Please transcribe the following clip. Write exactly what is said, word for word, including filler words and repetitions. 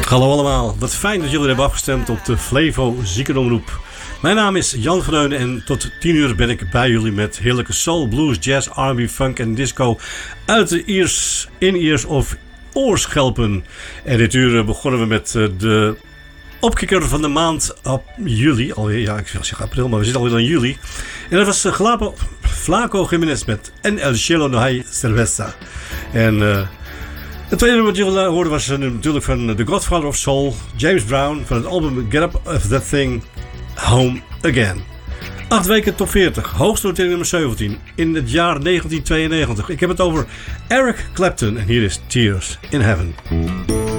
Hallo allemaal, wat fijn dat jullie hebben afgestemd op de Flevo Ziekenomroep. Mijn naam is Jan Geneun en tot tien uur ben ik bij jullie met heerlijke soul, blues, jazz, R en B, funk en disco uit de ears, in-ears of oorschelpen. En dit uur begonnen we met de opkikker van de maand op juli. Alweer, ja, ik wil zeggen april, maar we zitten alweer in juli. En dat was Glapo, Flaco Jiménez met En El Cielo No Hay Cerveza. En uh, het tweede wat jullie hoorden was uh, natuurlijk van The Godfather of Soul, James Brown, van het album Get Up Of That Thing, Home Again. Acht weken top veertig, hoogste notering nummer zeventien in het jaar negentien tweeënnegentig. Ik heb het over Eric Clapton en hier is Tears in Heaven.